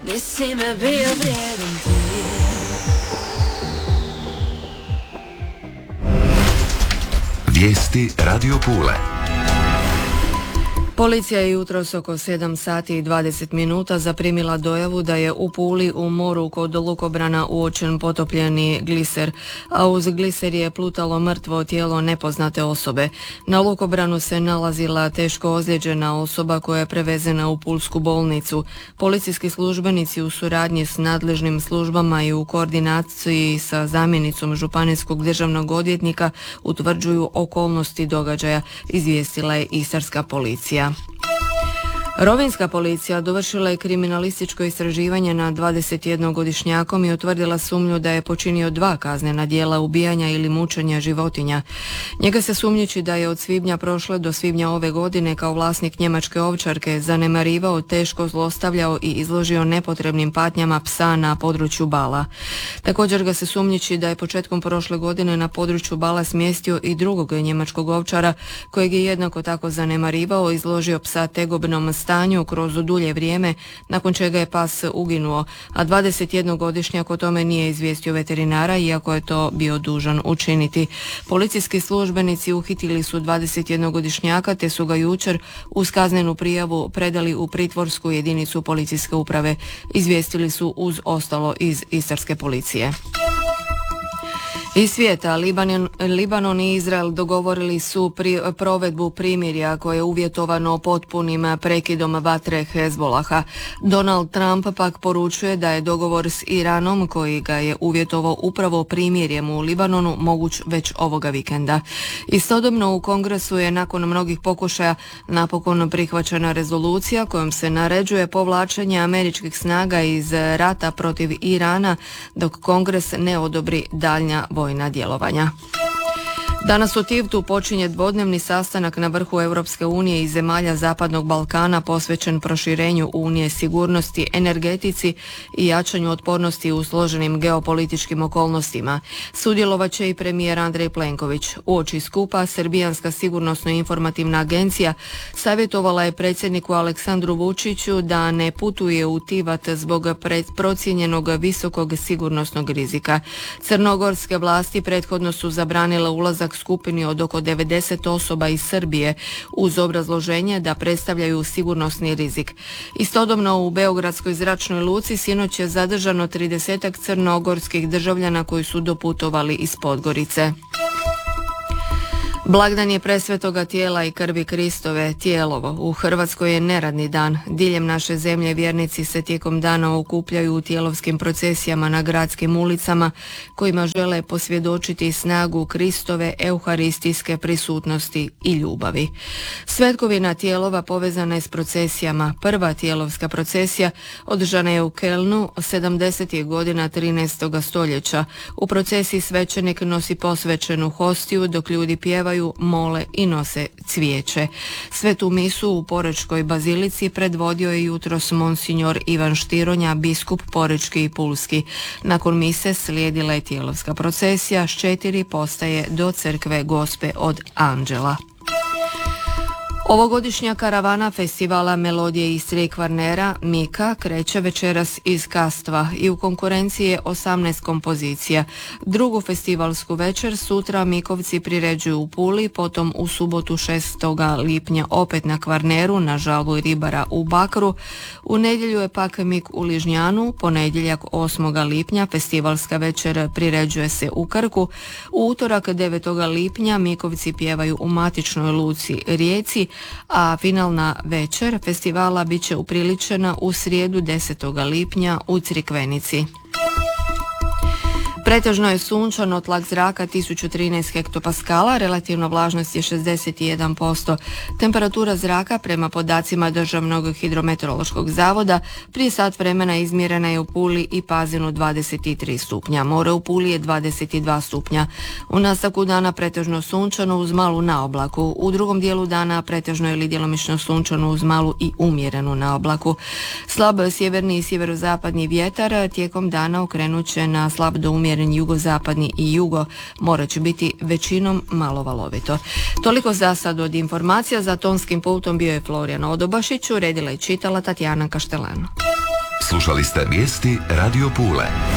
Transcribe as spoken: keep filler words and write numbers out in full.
nisi me bio vrijedan ti. Vijesti Radio Pule. Policija je jutros oko sedam sati i dvadeset minuta zaprimila dojavu da je u Puli u moru kod lukobrana uočen potopljeni gliser, a uz gliser je plutalo mrtvo tijelo nepoznate osobe. Na lukobranu se nalazila teško ozlijeđena osoba koja je prevezena u pulsku bolnicu. Policijski službenici u suradnji s nadležnim službama i u koordinaciji sa zamjenicom županijskog državnog odvjetnika utvrđuju okolnosti događaja, izvijestila je istarska policija. Rovinjska policija dovršila je kriminalističko istraživanje nad dvadesetjednogodišnjakom i utvrdila sumnju da je počinio dva kaznena djela ubijanja ili mučenja životinja. Njega se sumnjiči da je od svibnja prošle do svibnja ove godine kao vlasnik njemačke ovčarke zanemarivao, teško zlostavljao i izložio nepotrebnim patnjama psa na području Bala. Također ga se sumnjiči da je početkom prošle godine na području Bala smjestio i drugog njemačkog ovčara kojeg je jednako tako zanemarivao, izložio psa tegobnom stanju kroz dulje vrijeme, nakon čega je pas uginuo, a dvadesetjednogodišnjak o tome nije izvijestio veterinara, iako je to bio dužan učiniti. Policijski službenici uhitili su dvadesetjednogodišnjaka te su ga jučer uz kaznenu prijavu predali u pritvorsku jedinicu policijske uprave, izvijestili su uz ostalo iz istarske policije. Iz svijeta, Libanon, Libanon i Izrael dogovorili su pri, provedbu primirja koje je uvjetovano potpunim prekidom vatre Hezbolaha. Donald Trump pak poručuje da je dogovor s Iranom, koji ga je uvjetovao upravo primirjem u Libanonu, moguć već ovoga vikenda. Istodobno u Kongresu je nakon mnogih pokušaja napokon prihvaćena rezolucija kojom se naređuje povlačenje američkih snaga iz rata protiv Irana dok Kongres ne odobri daljnja vojna djelovanja. Danas u Tivtu počinje dvodnevni sastanak na vrhu Europske unije i zemalja Zapadnog Balkana posvećen proširenju Unije, sigurnosti, energetici i jačanju otpornosti u složenim geopolitičkim okolnostima. Sudjelovat će i premijer Andrej Plenković. Uoči skupa Srbijanska sigurnosno-informativna agencija savjetovala je predsjedniku Aleksandru Vučiću da ne putuje u Tivat zbog procijenjenog visokog sigurnosnog rizika. Crnogorske vlasti prethodno su zabranile ulazak skupini od oko devedeset osoba iz Srbije uz obrazloženje da predstavljaju sigurnosni rizik. Istodobno u Beogradskoj zračnoj luci sinoć je zadržano tridesetak crnogorskih državljana koji su doputovali iz Podgorice. Blagdan je presvetoga tijela i krvi Kristove, Tijelovo. U Hrvatskoj je neradni dan. Diljem naše zemlje vjernici se tijekom dana okupljaju u tijelovskim procesijama na gradskim ulicama kojima žele posvjedočiti snagu Kristove euharistijske prisutnosti i ljubavi. Svetkovina Tijelova povezana je s procesijama. Prva tijelovska procesija održana je u Kelnu sedamdesetih godina trinaestog stoljeća. U procesiji svećenik nosi posvećenu hostiju dok ljudi pjevaju, mole i nose cvijeće. Svetu misu u Porečkoj bazilici predvodio je jutros monsinjor Ivan Štironja, biskup porečki i pulski. Nakon mise slijedila je tijelovska procesija s četiri postaje do crkve Gospe od Anđela. Ovogodišnja karavana festivala Melodije Istre i Kvarnera Mika kreće večeras iz Kastva i u konkurenciji je osamnaest kompozicija. Drugu festivalsku večer sutra Mikovci priređuju u Puli, potom u subotu šestog lipnja opet na Kvarneru na žalbu ribara u Bakru. U nedjelju je pak Mik u Ližnjanu, ponedjeljak osmog lipnja festivalska večer priređuje se u Krku. U utorak devetog lipnja Mikovci pjevaju u matičnoj luci Rijeci, a finalna večer festivala bit će upriličena u srijedu desetog lipnja u Crikvenici. Pretežno je sunčano, tlak zraka tisuću trinaest hektopaskala, relativna vlažnost je šezdeset jedan posto. Temperatura zraka prema podacima Državnog hidrometeorološkog zavoda prije sat vremena izmjerena je u Puli i Pazinu dvadeset tri stupnja. More u Puli je dvadeset dva stupnja. U nastavku dana pretežno sunčano uz malu naoblaku. U drugom dijelu dana pretežno ili djelomično sunčano uz malu i umjerenu naoblaku. Slab sjeverni i sjeverozapadni vjetar tijekom dana okrenut će na slab do umjeren jugozapadni i jugo, morat će biti većinom malo valovito. Toliko za sad od informacija. Za tonskim pultom bio je Florijan Odobašić, uredila i čitala Tatjana Kaštelano. Slušali ste vijesti Radio Pule.